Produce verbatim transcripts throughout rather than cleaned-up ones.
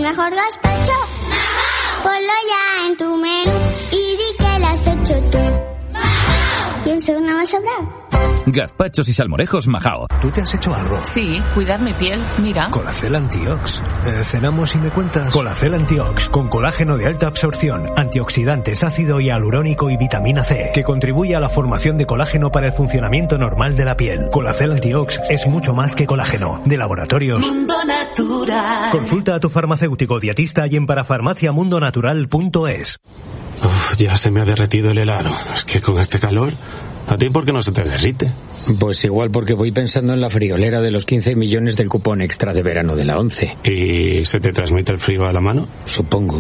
mejor gazpacho. Ponlo ya en tu menú y di que lo has hecho tú. Y un segundo más sobrado. Gazpachos y salmorejos Majao. ¿Tú te has hecho algo? Sí, cuidar mi piel, mira. Colacel Antiox. Eh, cenamos y me cuentas. Colacel Antiox, con colágeno de alta absorción, antioxidantes, ácido hialurónico y vitamina C, que contribuye a la formación de colágeno para el funcionamiento normal de la piel. Colacel Antiox es mucho más que colágeno. De Laboratorios Mundo Natural. Consulta a tu farmacéutico dietista y en parafarmacia mundo natural punto es. Uf, ya se me ha derretido el helado. Es que con este calor... ¿A ti por qué no se te derrite? Pues igual porque voy pensando en la friolera de los quince millones del cupón extra de verano de la ONCE. ¿Y se te transmite el frío a la mano? Supongo.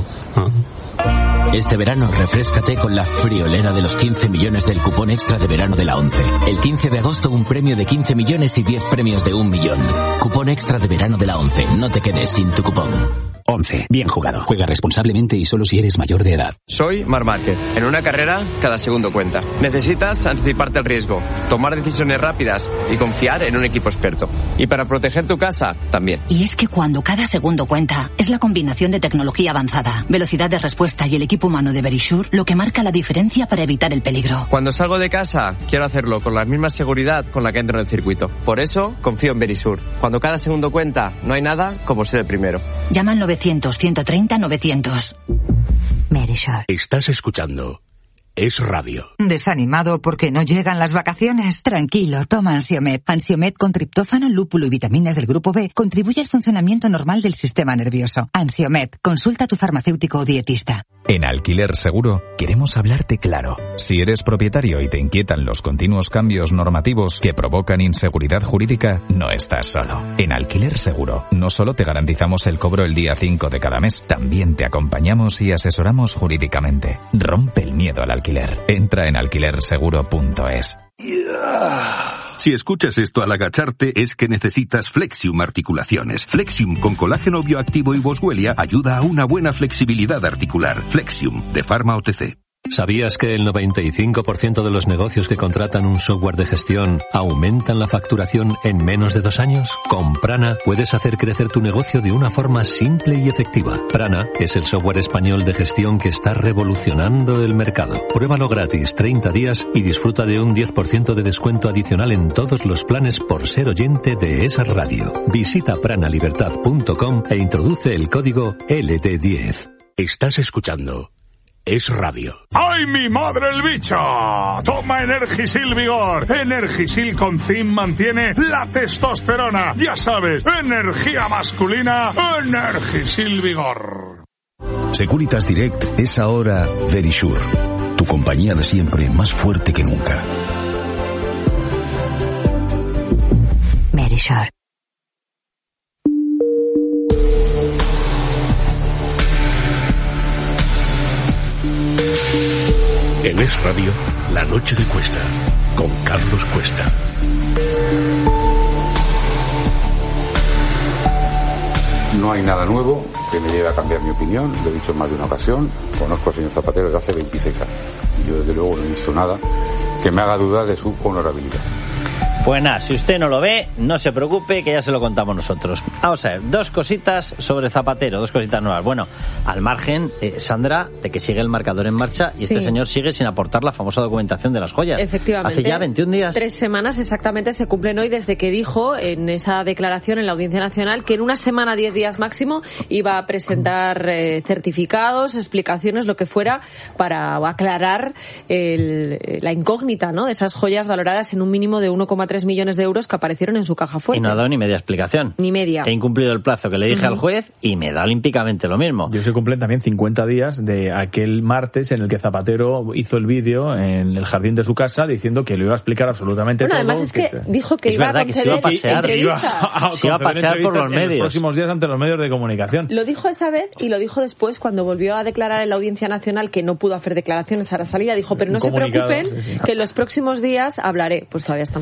Ah. Este verano refréscate con la friolera de los quince millones del cupón extra de verano de la ONCE. El quince de agosto un premio de quince millones y diez premios de un millón. Cupón extra de verano de la ONCE. No te quedes sin tu cupón. once. Bien jugado. Juega responsablemente y solo si eres mayor de edad. Soy Marc Márquez. En una carrera, cada segundo cuenta. Necesitas anticiparte al riesgo, tomar decisiones rápidas y confiar en un equipo experto. Y para proteger tu casa, también. Y es que cuando cada segundo cuenta, es la combinación de tecnología avanzada, velocidad de respuesta y el equipo humano de Verisure lo que marca la diferencia para evitar el peligro. Cuando salgo de casa, quiero hacerlo con la misma seguridad con la que entro en el circuito. Por eso, confío en Verisure. Cuando cada segundo cuenta, no hay nada como ser el primero. Llama al novecientos, ciento treinta, novecientos. Verisure. Estás escuchando Es Radio. ¿Desanimado porque no llegan las vacaciones? Tranquilo, toma Ansiomed. Ansiomed con triptófano, lúpulo y vitaminas del grupo B contribuye al funcionamiento normal del sistema nervioso. Ansiomed, consulta a tu farmacéutico o dietista. En Alquiler Seguro queremos hablarte claro. Si eres propietario y te inquietan los continuos cambios normativos que provocan inseguridad jurídica, no estás solo. En Alquiler Seguro no solo te garantizamos el cobro el día cinco de cada mes, también te acompañamos y asesoramos jurídicamente. Rompe el miedo al alquiler. Entra en alquiler seguro punto es. Si escuchas esto al agacharte es que necesitas Flexium Articulaciones. Flexium con colágeno bioactivo y boswellia ayuda a una buena flexibilidad articular. Flexium, de Pharma O T C. ¿Sabías que el noventa y cinco por ciento de los negocios que contratan un software de gestión aumentan la facturación en menos de dos años? Con Prana puedes hacer crecer tu negocio de una forma simple y efectiva. Prana es el software español de gestión que está revolucionando el mercado. Pruébalo gratis treinta días y disfruta de un diez por ciento de descuento adicional en todos los planes por ser oyente de esa radio. Visita prana libertad punto com e introduce el código L D diez. Estás escuchando Es Radio. ¡Ay, mi madre el bicho! Toma Energisil Vigor. Energisil con zinc mantiene la testosterona. Ya sabes, energía masculina, Energisil Vigor. Securitas Direct es ahora Verisure, tu compañía de siempre más fuerte que nunca. Verisure. En Es Radio, La Noche de Cuesta, con Carlos Cuesta. No hay nada nuevo que me lleve a cambiar mi opinión, lo he dicho en más de una ocasión. Conozco al señor Zapatero desde hace veintiséis años y yo desde luego no he visto nada que me haga dudar de su honorabilidad. Pues nada, si usted no lo ve, no se preocupe, que ya se lo contamos nosotros. Vamos a ver, dos cositas sobre Zapatero, dos cositas nuevas. Bueno, al margen, eh, Sandra, de que sigue el marcador en marcha y sí. Este señor sigue sin aportar la famosa documentación de las joyas. Efectivamente. Hace ya veintiún días. Tres semanas exactamente se cumplen hoy desde que dijo en esa declaración en la Audiencia Nacional que en una semana, diez días máximo, iba a presentar eh, certificados, explicaciones, lo que fuera, para aclarar el, la incógnita, ¿no?, de esas joyas valoradas en un mínimo de uno coma tres millones de euros que aparecieron en su caja fuerte. Y no ha dado ni media explicación. Ni media. He incumplido el plazo que le dije uh-huh. al juez y me da olímpicamente lo mismo. Yo se cumplen también cincuenta días de aquel martes en el que Zapatero hizo el vídeo en el jardín de su casa diciendo que lo iba a explicar absolutamente bueno, todo. Además es que, que dijo que es iba verdad, a conceder que se iba a pasear, entrevistas. Iba a, a se iba a pasear por los medios. En los próximos días ante los medios de comunicación. Lo dijo esa vez y lo dijo después cuando volvió a declarar en la Audiencia Nacional que no pudo hacer declaraciones a la salida. Dijo, pero no se preocupen, sí, sí. que en los próximos días hablaré. Pues todavía estamos esperando.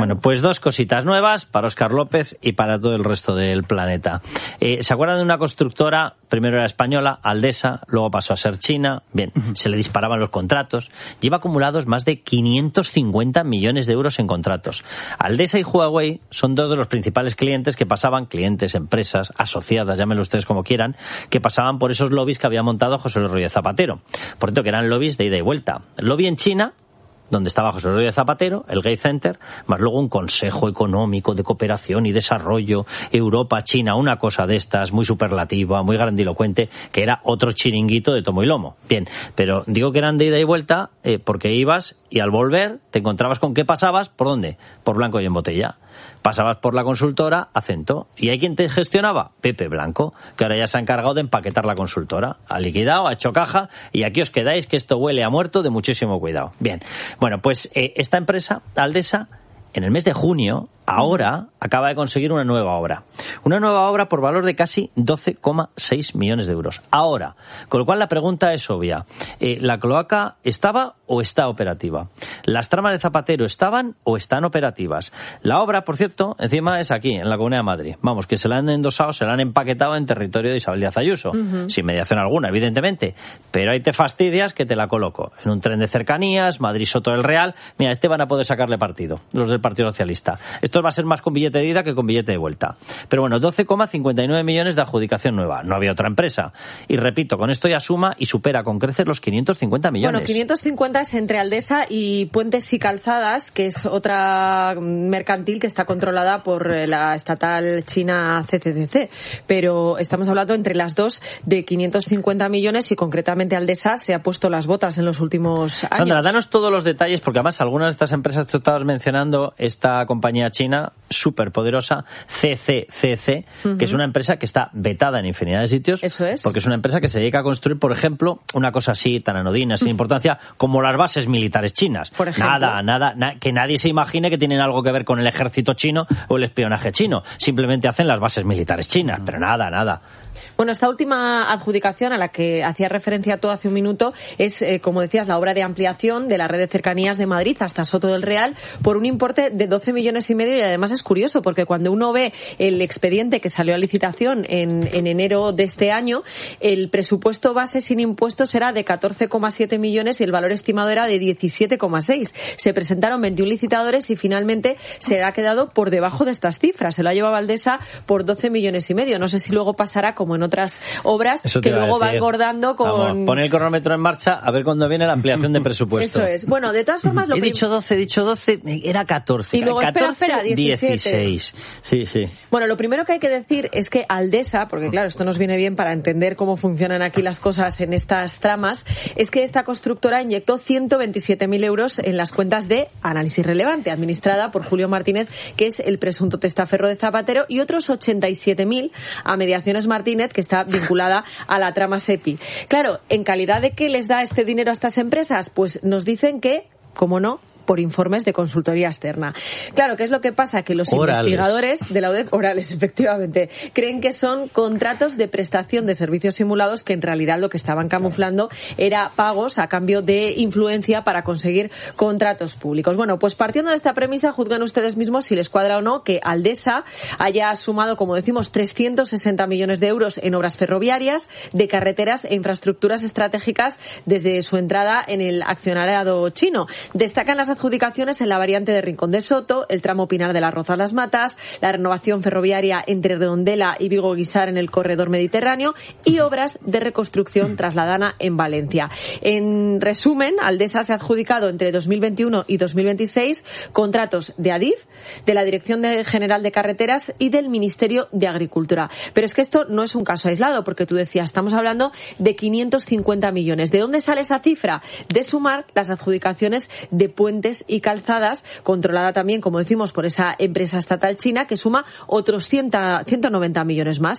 Bueno, pues dos cositas nuevas para Óscar López y para todo el resto del planeta. Eh, ¿Se acuerdan de una constructora? Primero era española, Aldesa, luego pasó a ser china. Bien, uh-huh. se le disparaban los contratos. Lleva acumulados más de quinientos cincuenta millones de euros en contratos. Aldesa y Huawei son dos de los principales clientes que pasaban, clientes, empresas, asociadas, llámenlo ustedes como quieran, que pasaban por esos lobbies que había montado José Luis Rodríguez Zapatero. Por cierto, que eran lobbies de ida y vuelta. Lobby en China, donde estaba José Rodríguez Zapatero, el Gate Center, más luego un Consejo Económico de Cooperación y Desarrollo, Europa, China, una cosa de estas, muy superlativa, muy grandilocuente, que era otro chiringuito de tomo y lomo. Bien, pero digo que eran de ida y vuelta eh, porque ibas y al volver te encontrabas con qué pasabas, ¿por dónde? Por Blanco y en Botella. Pasabas por la consultora, Acento. ¿Y hay quien te gestionaba? Pepe Blanco, que ahora ya se ha encargado de empaquetar la consultora. Ha liquidado, ha hecho caja y aquí os quedáis, que esto huele a muerto, de muchísimo cuidado. Bien, bueno, pues eh, esta empresa, Aldesa, en el mes de junio, ahora acaba de conseguir una nueva obra. Una nueva obra por valor de casi doce coma seis millones de euros. Ahora, con lo cual la pregunta es obvia. Eh, ¿La cloaca estaba o está operativa? ¿Las tramas de Zapatero estaban o están operativas? La obra, por cierto, encima es aquí, en la Comunidad de Madrid. Vamos, que se la han endosado, se la han empaquetado en territorio de Isabel Díaz Ayuso. Uh-huh. Sin mediación alguna, evidentemente. Pero ahí te fastidias que te la coloco. En un tren de cercanías, Madrid-Soto del Real. Mira, este van a poder sacarle partido, los del Partido Socialista. Esto va a ser más con billete de ida que con billete de vuelta. Pero bueno, doce coma cincuenta y nueve millones de adjudicación nueva. No había otra empresa. Y repito, con esto ya suma y supera con creces los quinientos cincuenta millones. Bueno, quinientos cincuenta es entre Aldesa y Puentes y Calzadas, que es otra mercantil que está controlada por la estatal china C C C C. Pero estamos hablando entre las dos de quinientos cincuenta millones y concretamente Aldesa se ha puesto las botas en los últimos años. Sandra, danos todos los detalles porque además algunas de estas empresas que tú estabas mencionando, esta compañía china súper poderosa, C C C C, uh-huh. que es una empresa que está vetada en infinidad de sitios. Eso es. Porque es una empresa que se dedica a construir, por ejemplo, una cosa así tan anodina, sin uh-huh. importancia, como las bases militares chinas. Por ejemplo. Nada, nada, na- que nadie se imagine que tienen algo que ver con el ejército chino o el espionaje chino. Simplemente hacen las bases militares chinas, uh-huh. pero nada, nada. Bueno, esta última adjudicación a la que hacía referencia tú hace un minuto es, eh, como decías, la obra de ampliación de la red de cercanías de Madrid hasta Soto del Real por un importe de doce millones y medio y además es curioso porque cuando uno ve el expediente que salió a licitación en, en enero de este año, el presupuesto base sin impuestos era de catorce coma siete millones y el valor estimado era de diecisiete coma seis. Se presentaron veintiún licitadores y finalmente se ha quedado por debajo de estas cifras. Se lo ha llevado Aldesa por doce millones y medio. No sé si luego pasará como en otras obras Eso que luego va engordando con... Vamos, pon el cronómetro en marcha a ver cuándo viene la ampliación de presupuesto. Eso es. Bueno, de todas formas... Lo he prim... dicho doce, he dicho doce, era catorce. Y luego, catorce, espera, espera, diecisiete. dieciséis. Sí, sí. Bueno, lo primero que hay que decir es que Aldesa, porque claro, esto nos viene bien para entender cómo funcionan aquí las cosas en estas tramas, es que esta constructora inyectó ciento veintisiete mil euros en las cuentas de Análisis Relevante, administrada por Julio Martínez, que es el presunto testaferro de Zapatero, y otros ochenta y siete mil a Mediaciones Martínez, que está vinculada a la trama SEPI. Claro, ¿en calidad de qué les da este dinero a estas empresas? Pues nos dicen que, como no, por informes de consultoría externa. Claro, ¿qué es lo que pasa? Que los orales. investigadores de la U D E P, orales, efectivamente, creen que son contratos de prestación de servicios simulados que en realidad lo que estaban camuflando era pagos a cambio de influencia para conseguir contratos públicos. Bueno, pues partiendo de esta premisa, juzguen ustedes mismos si les cuadra o no que Aldesa haya sumado, como decimos, trescientos sesenta millones de euros en obras ferroviarias, de carreteras e infraestructuras estratégicas desde su entrada en el accionariado chino. Destacan las adjudicaciones en la variante de Rincón de Soto, el tramo Pinar de las Rozas Las Matas, la renovación ferroviaria entre Redondela y Vigo-Guisar en el corredor mediterráneo y obras de reconstrucción trasladana en Valencia. En resumen, Aldesa se ha adjudicado entre dos mil veintiuno y dos mil veintiséis contratos de Adif, de la Dirección General de Carreteras y del Ministerio de Agricultura. Pero es que esto no es un caso aislado, porque tú decías, estamos hablando de quinientos cincuenta millones. ¿De dónde sale esa cifra? De sumar las adjudicaciones de Puentes y Calzadas, controlada también, como decimos, por esa empresa estatal china, que suma otros ciento noventa millones más.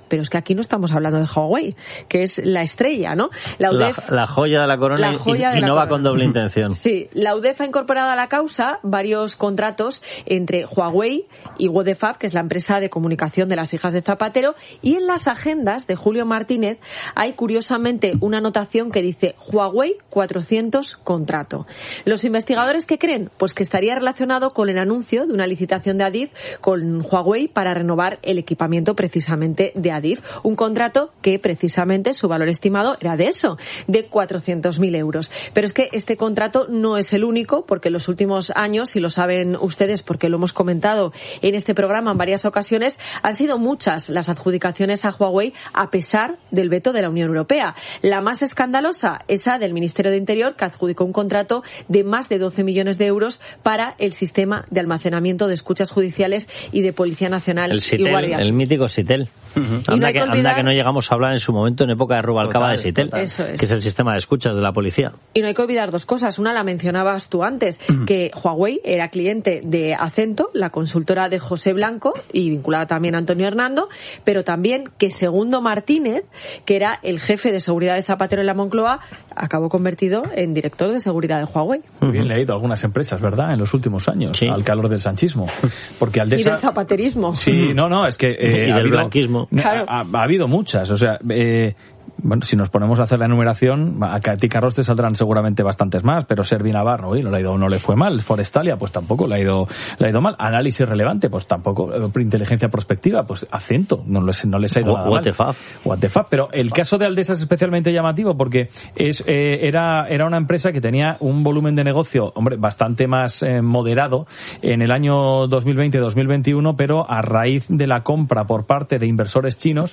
pero es que aquí no estamos hablando de Huawei, que es la estrella, ¿no? La, UDEF, la, la joya de la corona la joya y, de y la no corona. va con doble intención. Sí, la UDEF ha incorporado a la causa varios contratos entre Huawei y Vodafone, que es la empresa de comunicación de las hijas de Zapatero, y en las agendas de Julio Martínez hay curiosamente una anotación que dice Huawei cuatrocientos contrato. ¿Los investigadores qué creen? Pues que estaría relacionado con el anuncio de una licitación de Adif con Huawei para renovar el equipamiento precisamente de Adif. Un contrato que precisamente su valor estimado era de eso, de cuatrocientos mil euros. Pero es que este contrato no es el único, porque en los últimos años, y lo saben ustedes porque lo hemos comentado en este programa en varias ocasiones, han sido muchas las adjudicaciones a Huawei a pesar del veto de la Unión Europea. La más escandalosa, esa del Ministerio de Interior, que adjudicó un contrato de más de doce millones de euros para el sistema de almacenamiento de escuchas judiciales y de Policía Nacional el Sitel, y Guardia. El mítico Sitel. Uh-huh. Anda, no que, que olvidar... anda que no llegamos a hablar en su momento en época de Rubalcaba total, de Sitel, total. Eso es. Que es el sistema de escuchas de la policía. Y no hay que olvidar dos cosas. Una la mencionabas tú antes, uh-huh. que Huawei era cliente de Acento, la consultora de José Blanco, y vinculada también a Antonio Hernando, pero también que Segundo Martínez, que era el jefe de seguridad de Zapatero en la Moncloa, acabó convertido en director de seguridad de Huawei. Muy bien leído algunas empresas, ¿verdad?, en los últimos años, sí. al calor del sanchismo. Porque Aldesa... Y del zapaterismo. Sí, no, no, es que... Eh, y del habido, blanquismo. Claro. Ha, ha habido muchas, o sea... Eh, Bueno, si nos ponemos a hacer la enumeración, a ti, Carlos, te saldrán seguramente bastantes más, pero Servi Navarro, oye, no le ha ido, no le fue mal. Forestalia, pues tampoco le ha ido, le ha ido mal. Análisis relevante, pues tampoco. Inteligencia prospectiva, pues Acento, no les, no les ha ido nada mal. What the fuck. What the fuck. Pero el caso de Aldesa es especialmente llamativo porque es, eh, era, era una empresa que tenía un volumen de negocio, hombre, bastante más eh, moderado en el año dos mil veinte dos mil veintiuno, pero a raíz de la compra por parte de inversores chinos,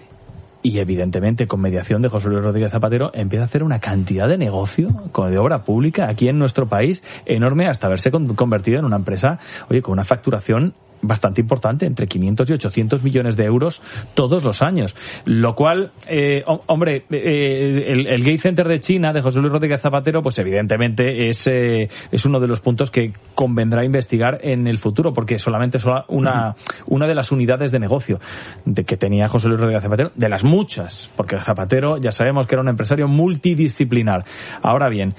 y evidentemente con mediación de José Luis Rodríguez Zapatero, empieza a hacer una cantidad de negocio de obra pública aquí en nuestro país enorme, hasta haberse convertido en una empresa, oye, con una facturación bastante importante, entre quinientos y ochocientos millones de euros todos los años. Lo cual, eh, hombre, eh, el, el Gate Center de China, de José Luis Rodríguez Zapatero, pues evidentemente es, eh, es uno de los puntos que convendrá investigar en el futuro, porque solamente es una, una de las unidades de negocio de que tenía José Luis Rodríguez Zapatero, de las muchas, porque Zapatero ya sabemos que era un empresario multidisciplinar. Ahora bien,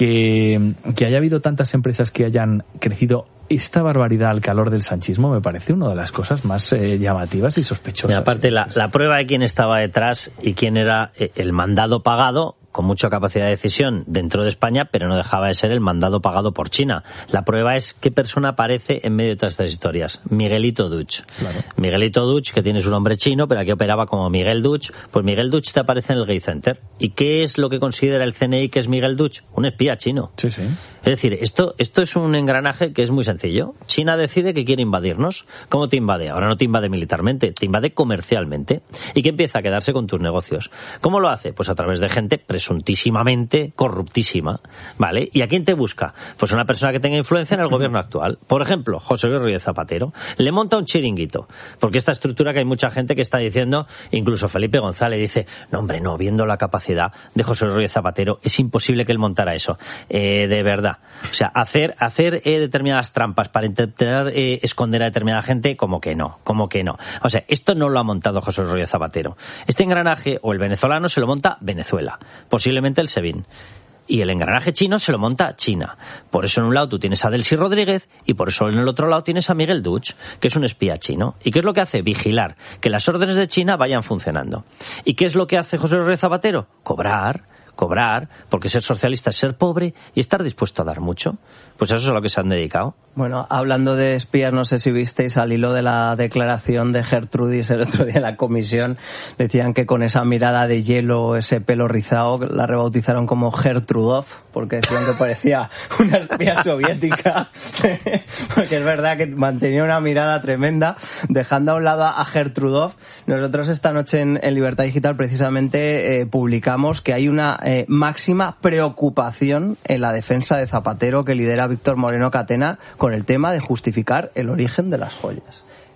que, que haya habido tantas empresas que hayan crecido esta barbaridad al calor del sanchismo me parece una de las cosas más eh, llamativas y sospechosas. Y aparte, la, la prueba de quién estaba detrás y quién era el mandado pagado, con mucha capacidad de decisión dentro de España, pero no dejaba de ser el mandado pagado por China. La prueba es qué persona aparece en medio de todas estas historias. Miguelito Duch. Claro. Miguelito Duch, que tiene su nombre chino, pero aquí operaba como Miguel Duch. Pues Miguel Duch te aparece en el Gate Center. ¿Y qué es lo que considera el C N I que es Miguel Duch? Un espía chino. Sí, sí. Es decir, esto, esto es un engranaje que es muy sencillo. China decide que quiere invadirnos. ¿Cómo te invade? Ahora no te invade militarmente, te invade comercialmente. ¿Y que empieza a quedarse con tus negocios? ¿Cómo lo hace? Pues a través de gente presuntísimamente corruptísima, ¿vale? ¿Y a quién te busca? Pues una persona que tenga influencia en el gobierno actual. Por ejemplo, José Luis Rodríguez Zapatero. Le monta un chiringuito. Porque esta estructura que hay mucha gente que está diciendo, incluso Felipe González dice, no hombre, no, viendo la capacidad de José Luis Rodríguez Zapatero, es imposible que él montara eso. Eh, de verdad. O sea, hacer, hacer eh, determinadas trampas para intentar eh, esconder a determinada gente, como que no, como que no. O sea, esto no lo ha montado José Luis Rodríguez Zapatero. Este engranaje, o el venezolano, se lo monta Venezuela. Posiblemente el SEBIN. Y el engranaje chino se lo monta China. Por eso en un lado tú tienes a Delcy Rodríguez y por eso en el otro lado tienes a Miguel Duch, que es un espía chino. ¿Y qué es lo que hace? Vigilar que las órdenes de China vayan funcionando. ¿Y qué es lo que hace José Luis Rodríguez Zapatero? Cobrar, cobrar, porque ser socialista es ser pobre y estar dispuesto a dar mucho. Pues eso es a lo que se han dedicado. Bueno, hablando de espías, no sé si visteis al hilo de la declaración de Gertrudis el otro día en la comisión, decían que con esa mirada de hielo, ese pelo rizado, la rebautizaron como Gertrudov, porque decían que parecía una espía soviética, porque es verdad que mantenía una mirada tremenda. Dejando a un lado a Gertrudov, nosotros esta noche en, en Libertad Digital precisamente eh, publicamos que hay una eh, máxima preocupación en la defensa de Zapatero que lidera Víctor Moreno Catena con el tema de justificar el origen de las joyas.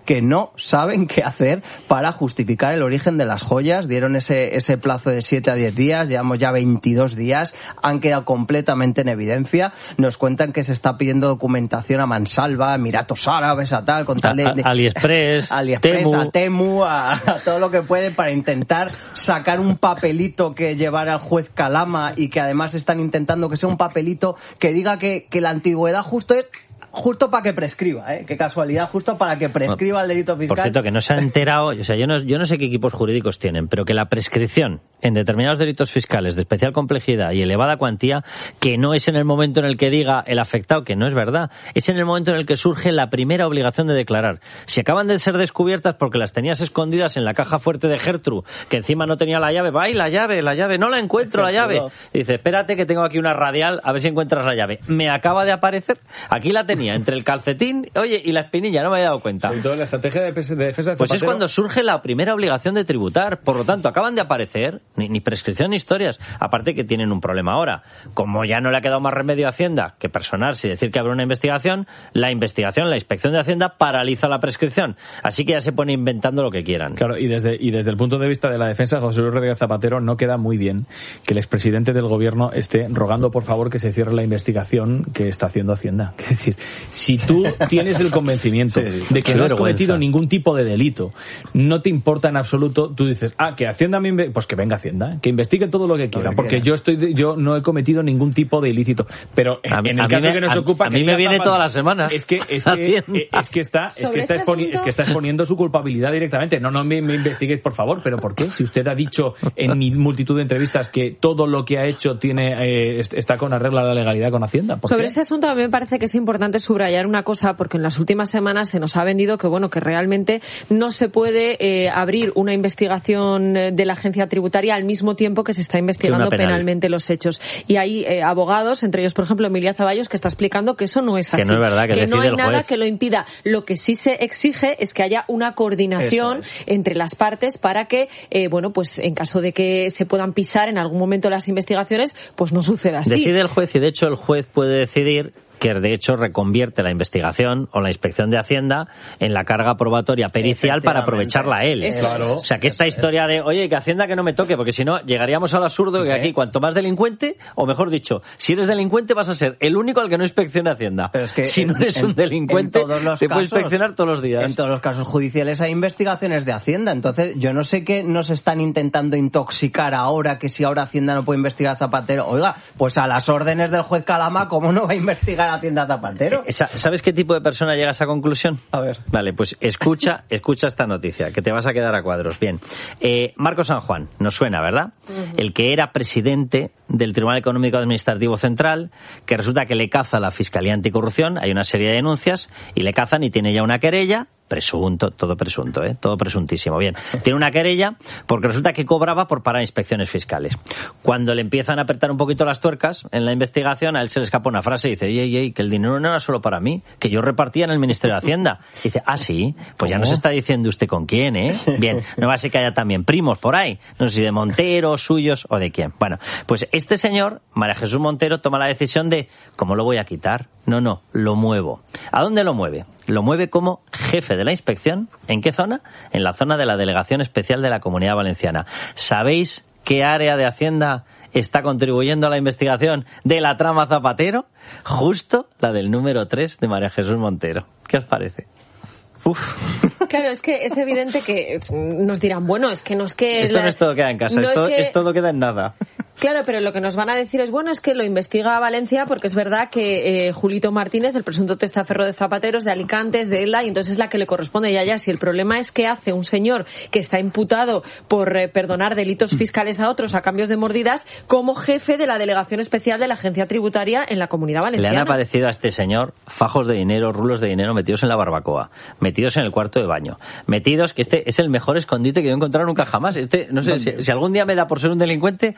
que no saben qué hacer para justificar el origen de las joyas. Dieron ese, ese plazo de siete a diez días, llevamos ya veintidós días, han quedado completamente en evidencia. Nos cuentan que se está pidiendo documentación a mansalva, a Emiratos Árabes, a tal, con tal de... A, a, AliExpress, AliExpress, Temu. a Temu, a, a todo lo que pueden para intentar sacar un papelito que llevara al juez Calama y que además están intentando que sea un papelito que diga que, que la antigüedad justo es justo para que prescriba, ¿eh? Qué casualidad, justo para que prescriba el delito fiscal. Por cierto, que no se han enterado, o sea, yo no, yo no sé qué equipos jurídicos tienen, pero que la prescripción en determinados delitos fiscales de especial complejidad y elevada cuantía, que no es en el momento en el que diga el afectado que no es verdad, es en el momento en el que surge la primera obligación de declarar. Si acaban de ser descubiertas porque las tenías escondidas en la caja fuerte de Gertrude, que encima no tenía la llave, va, y la llave, la llave, no la encuentro, la llave. Y dice, espérate que tengo aquí una radial, a ver si encuentras la llave. Me acaba de aparecer, aquí la tenía, entre el calcetín, oye, y la espinilla, no me había dado cuenta. Entonces, la estrategia de, de defensa de Pues Zapatero... es cuando surge la primera obligación de tributar. Por lo tanto, acaban de aparecer, ni, ni prescripción ni historias. Aparte que tienen un problema ahora. Como ya no le ha quedado más remedio a Hacienda que personarse y decir que habrá una investigación, la investigación, la inspección de Hacienda paraliza la prescripción. Así que ya se pone inventando lo que quieran. Claro, y desde, y desde el punto de vista de la defensa de José Luis Rodríguez Zapatero no queda muy bien que el expresidente del gobierno esté rogando por favor que se cierre la investigación que está haciendo Hacienda. Es decir, si tú tienes el convencimiento sí, sí. de que Qué no has vergüenza. cometido ningún tipo de delito, no te importa en absoluto, tú dices, ah, que Hacienda me inve- pues que venga Hacienda, ¿eh? Que investigue todo lo que quiera, lo que porque quiera. yo estoy yo no he cometido ningún tipo de ilícito, pero a mí, en el caso me, que nos a, ocupa a mí me viene toda la semana. Es que es que, es que está es que está, exponi- es que está exponiendo su culpabilidad directamente. No no me, me investiguéis, por favor, pero ¿por qué? Si usted ha dicho en multitud de entrevistas que todo lo que ha hecho tiene eh, está con arreglo a la legalidad con Hacienda. ¿Por Sobre qué? ese asunto a mí me parece que es importante subrayar una cosa, porque en las últimas semanas se nos ha vendido que bueno que realmente no se puede eh, abrir una investigación de la agencia tributaria al mismo tiempo que se está investigando sí, penalmente los hechos. Y hay eh, abogados, entre ellos por ejemplo Emilia Zaballos, que está explicando que eso no es así. Que no es verdad, que, que no hay nada juez. que lo impida. Lo que sí se exige es que haya una coordinación es. entre las partes para que, eh, bueno, pues en caso de que se puedan pisar en algún momento las investigaciones, pues no suceda así. Decide el juez y de hecho el juez puede decidir que de hecho reconvierte la investigación o la inspección de Hacienda en la carga probatoria pericial para aprovecharla a él. Claro. O sea, que esta historia de, oye, que Hacienda que no me toque, porque si no, llegaríamos al absurdo que aquí cuanto más delincuente, o mejor dicho, si eres delincuente vas a ser el único al que no inspeccione Hacienda. Pero es que si no eres en, un delincuente, te casos, puede inspeccionar todos los días. En todos los casos judiciales hay investigaciones de Hacienda, entonces yo no sé qué nos están intentando intoxicar ahora, que si ahora Hacienda no puede investigar a Zapatero. Oiga, pues a las órdenes del juez Calama, ¿cómo no va a investigar Hacienda Zapatero? ¿Sabes qué tipo de persona llega a esa conclusión? A ver. Vale, pues escucha, escucha esta noticia, que te vas a quedar a cuadros. Bien. Eh, Marco San Juan, nos suena, ¿verdad? Uh-huh. El que era presidente del Tribunal Económico Administrativo Central, que resulta que le caza la Fiscalía Anticorrupción, hay una serie de denuncias, y le cazan y tiene ya una querella, presunto, todo presunto, ¿eh? Todo presuntísimo. Bien, tiene una querella porque resulta que cobraba por parar inspecciones fiscales. Cuando le empiezan a apretar un poquito las tuercas en la investigación, a él se le escapa una frase y dice, ey, ey, ey, que el dinero no era solo para mí, que yo repartía en el Ministerio de Hacienda. Y dice, ah, sí, pues ya nos está diciendo usted con quién, ¿eh? Bien, no va a ser que haya también primos por ahí, no sé si de Montero, suyos o de quién. Bueno, pues este señor, María Jesús Montero, toma la decisión de, ¿cómo lo voy a quitar? No, no, lo muevo. ¿A dónde lo mueve? Lo mueve como jefe de la inspección. ¿En qué zona? En la zona de la Delegación Especial de la Comunidad Valenciana. ¿Sabéis qué área de Hacienda está contribuyendo a la investigación de la trama Zapatero? Justo la del número tres de María Jesús Montero. ¿Qué os parece? Uf. Claro, es que es evidente que nos dirán, bueno, es que no es que... Esto la... no es todo queda en casa, no esto, es, que... es todo queda en nada. Claro, pero lo que nos van a decir es, bueno, es que lo investiga Valencia porque es verdad que eh, Julito Martínez, el presunto testaferro de Zapatero, es de Alicante, es de Elda, y entonces es la que le corresponde. Ya, ya, si el problema es que hace un señor que está imputado por eh, perdonar delitos fiscales a otros a cambios de mordidas como jefe de la Delegación Especial de la Agencia Tributaria en la Comunidad Valenciana. Le han aparecido a este señor fajos de dinero, rulos de dinero metidos en la barbacoa, metidos en el cuarto de baño, metidos, que este es el mejor escondite que yo he encontrado nunca jamás. Este, no sé, si, si algún día me da por ser un delincuente, voy a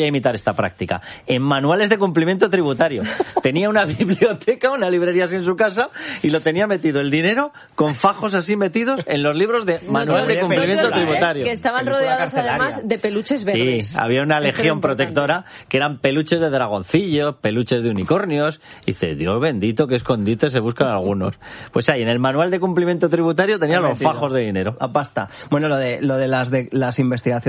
imitar esta práctica. En manuales de cumplimiento tributario. Tenía una biblioteca, una librería así en su casa, y lo tenía metido el dinero con fajos así metidos en los libros de manual de cumplimiento tributario. Que estaban rodeados además de peluches verdes. Sí, había una legión protectora que eran peluches de dragoncillos, peluches de unicornios. Y dice, Dios bendito, qué escondite se buscan algunos. Pues ahí, en el manual de cumplimiento tributario tenía los fajos de dinero. A pasta. Bueno, lo de, lo de las, de, las investigaciones